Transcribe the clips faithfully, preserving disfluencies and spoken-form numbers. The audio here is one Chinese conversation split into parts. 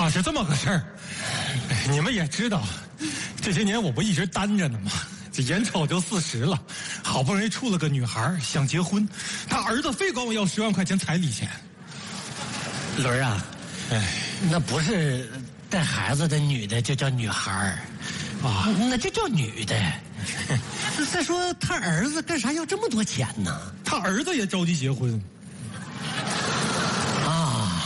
啊，是这么个事儿。你们也知道，这些年我不一直单着呢吗？这眼瞅就四十了，好不容易处了个女孩，想结婚，他儿子非管我要十万块钱彩礼钱。 伦啊， 哎， 那不是带孩子的女的就叫女孩儿啊，那这叫女的。再说他儿子干啥要这么多钱呢？ 他儿子也着急结婚。 啊，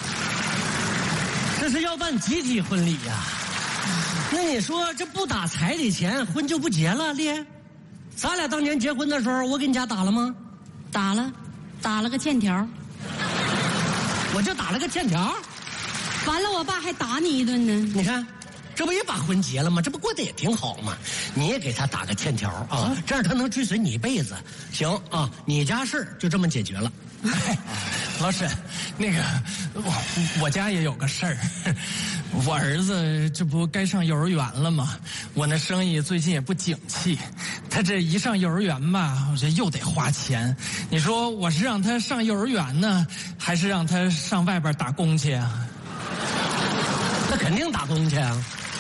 这是要办集体婚礼呀、啊？那你说这不打彩礼钱，婚就不结了？烈，咱俩当年结婚的时候，我给你家打了吗？ 打了，打了个欠条。 我就打了个欠条。 完了，我爸还打你一顿呢。 你看，这不也把婚结了吗？这不过得也挺好吗？你也给他打个欠条啊，啊这样他能追随你一辈子。行啊，你家事儿就这么解决了。 哎，老沈，那个我我家也有个事儿，我儿子这不该上幼儿园了吗？我那生意最近也不景气，他这一上幼儿园吧，我这又得花钱。你说我是让他上幼儿园呢，还是让他上外边打工去啊？ 那肯定打工去啊！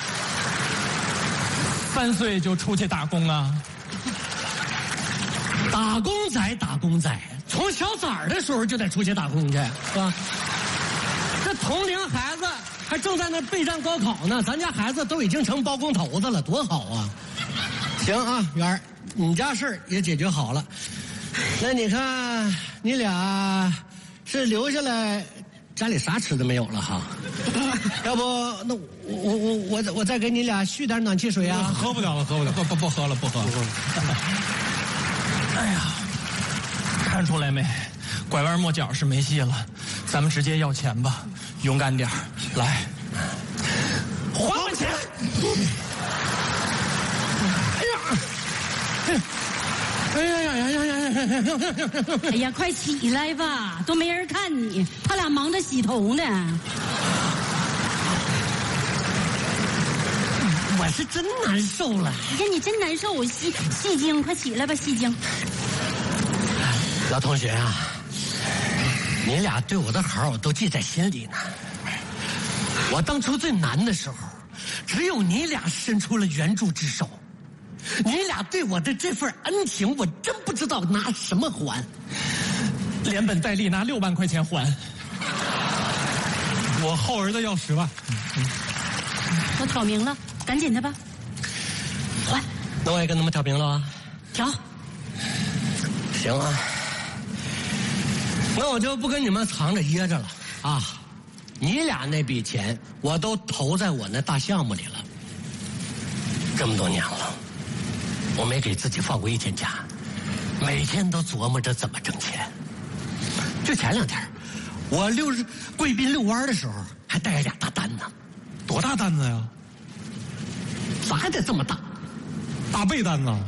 三岁就出去打工啊？ 打工仔，打工仔。从小崽儿的时候就得出去打工去，是吧？这同龄孩子还正在那备战高考呢，咱家孩子都已经成包工头子了，多好啊！行啊，元儿，你家事儿也解决好了。那你看，你俩是留下来，家里啥吃的没有了哈？要不，那我我我我我再给你俩续点暖气水啊？ 喝不了了，喝不了， 不不不喝了，不喝了。哎呀！看出来没？拐弯抹角是没戏了，咱们直接要钱吧，勇敢点来，还我钱！ 哎呀！哎呀呀呀呀呀呀！ 哎呀，快起来吧，都没人看你，他俩忙着洗头呢。 我是真难受了。 哎呀，你真难受，我戏戏精，快起来吧，戏精。 老同学啊，你俩对我的好我都记在心里呢。我当初最难的时候，只有你俩伸出了援助之手。你俩对我的这份恩情，我真不知道拿什么还， 连本带利拿六万块钱还。 我后儿子要十万。 我挑明了，赶紧的吧。还。 那我也跟他们挑明了啊。 挑。 行啊。那我就不跟你们藏着掖着了啊！你俩那笔钱我都投在我那大项目里了。这么多年了，我没给自己放过一天假，每天都琢磨着怎么挣钱。就前两天，我溜贵宾遛弯的时候，还带着俩大单子。 多大单子呀？ 咋还得这么大？ 大背单子。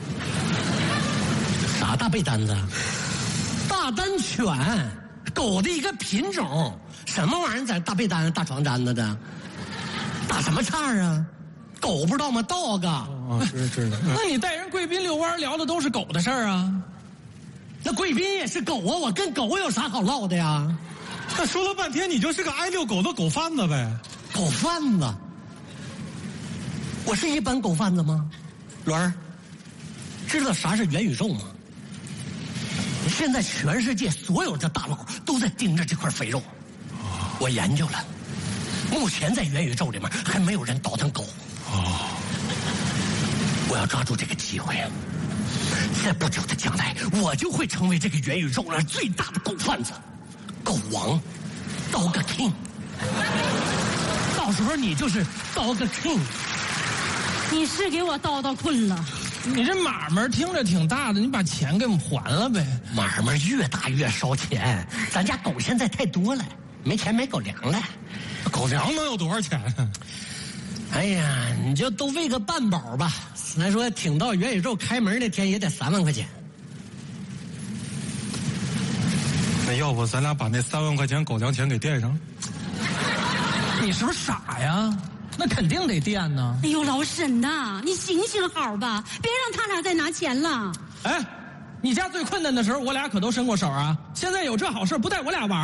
啥大背单子？大丹犬，狗的一个品种，什么玩意儿在大被单、大床单子的？打什么岔啊？狗不知道吗 ？dog 啊， 是是。 那你带人贵宾遛弯聊的都是狗的事儿啊？ 那贵宾也是狗啊，我跟狗有啥好唠的呀？ 那说了半天，你就是个爱遛狗的狗贩子呗？ 狗贩子？我是一般狗贩子吗？伦儿，知道啥是元宇宙吗？现在全世界所有的大佬都在盯着这块肥肉，我研究了，目前在元宇宙里面还没有人倒腾狗。哦，我要抓住这个机会，在不久的将来，我就会成为这个元宇宙上最大的狗贩子，狗王 ，Dog King。到时候你就是 Dog King。 你是给我叨叨困了。 你这买卖听着挺大的，你把钱给我们还了呗。 买卖越大越烧钱，咱家狗现在太多了，没钱买狗粮了。 狗粮能有多少钱？ 哎呀，你就都喂个半饱吧。咱说挺到元宇宙开门那天也得三万块钱。 那要不咱俩把那三万块钱狗粮钱给垫上？ 你是不是傻呀？那肯定得垫呢。 哎呦，老沈呐，你行行好吧，别让他俩再拿钱了。 哎，你家最困难的时候，我俩可都伸过手啊。现在有这好事，不带我俩玩？